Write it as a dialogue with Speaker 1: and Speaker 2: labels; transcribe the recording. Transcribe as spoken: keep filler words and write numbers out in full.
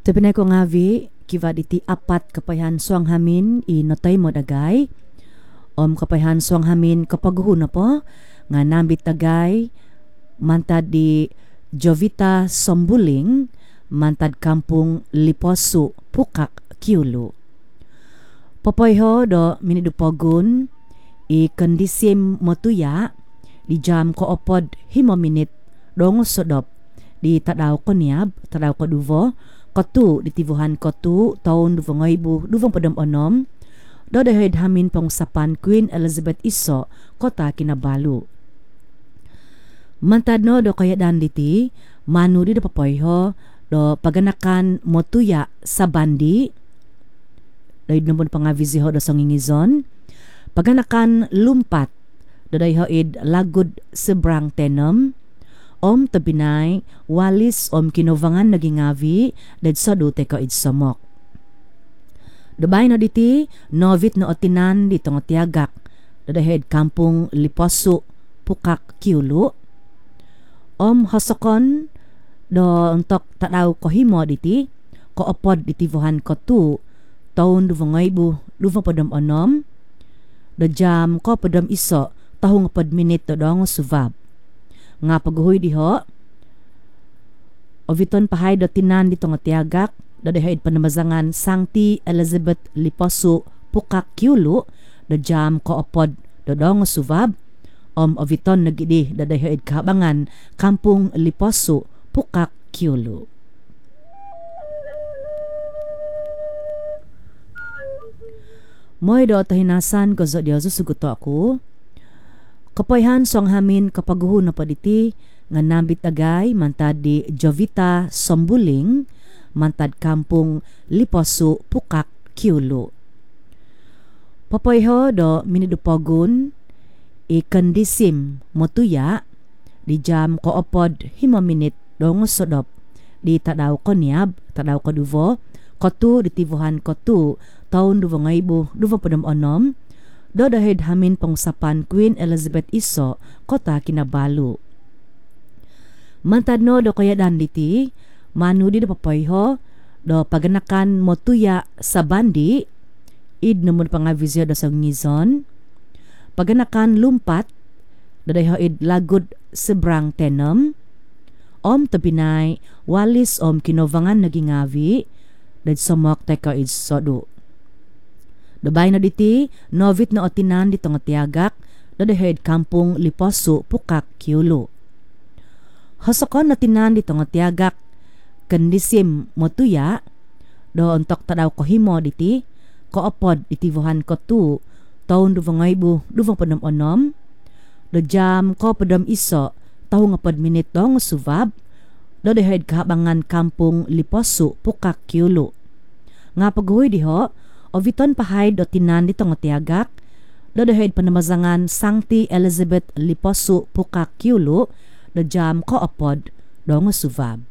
Speaker 1: Tabi ko nga vi, kiva iti apat kapayan suang hamin inotay mo dagay. Om kapayan suang hamin kapaguhuna po, nga nambit dagay, mantad di Jovita Sombuling, mantad kampung Liposo, Pukak, Kiulu. Papoyho do minidupogun, i kandisim motuya, di jam ko opod himo minit, dong sodop, di tadaw ko niyab, tadaw ko duvo, kotu di tivuhan kotu taon duvong ibu duvong padam onom do dahid hamin pong sapan Queen Elizabeth Iso kota Kinabalu. Mantad no do kaya dan diti manu di do papoyho do paganakan motuya sa bandi dahid naman pangaviziho do songingizon paganakan lumpat do dahid lagud sebrang tenom om tabinay, walis om kinovangan nagingavi, dad sa dute ko idsomok. Dubay na diti, novit no otinan dito nga tiagak, dadahed kampung Liposo, Pukak, Kiulu. Om hosokon, do untuk tataw ko himo diti, ko opod diti vuhan ko tu, taon duvangay bu, duvang padam onom, do jam ko padam iso, tahong pad minit do dong suvab. Nga paghuhoy diho oviton pahay do tinan dito nga tiagak dadahaid panamazangan Sancti Elizabeth Liposo Pukak Kiulu do jam ko opod do dong suvab om oviton nagidi dadahaid kahabangan kampung Liposo Pukak Kiulu. Moy do tahinasan ko zo diyo susuguto ako kapoyhan song hamin kapaguho na paditi nga nambit agay mantad di Jovita Sombuling mantad kampung Liposo Pukak Kiulu. Papoyho do minidupogun ikandisim motuya di jam ko opod himo minit dong sodop di tadaw ko niyab tadaw ko duvo kotu di tivuhan kotu taon duvo ngaybo duvo padam onom do dahid hamin pong sapan Queen Elizabeth Iso kota Kinabalu. Mantad no do kaya dan diti manu di do papoyho do paganakan motuya sa bandi id namun pangavizyo do sa ngizon paganakan lumpat do dahil id lagud sebrang tenom om tabinay walis om kinovangan nagingavi dad somok teka id sodu. Dabay na diti, novit na otinan dito nga tiagak, dadahed kampung Liposo, Pukak, Kiulu. Hosokon na tinan dito nga tiagak, kandisim motuya, do ontok tadaw ko himo diti, koopod itivuhan ko tu, taon duvang ngaybu, duvang padam onom, do jam ko padam iso, taho nga pad minit dong suvab, dadahed kahabangan kampung Liposo, Pukak, Kiulu. Nga paghuhoy diho, oviton pahay do tinan dito nga tiagak, do dahid panamazangan Sancti Elizabeth Liposo Pukak Kiulu, do jam ko opod do nga suvab.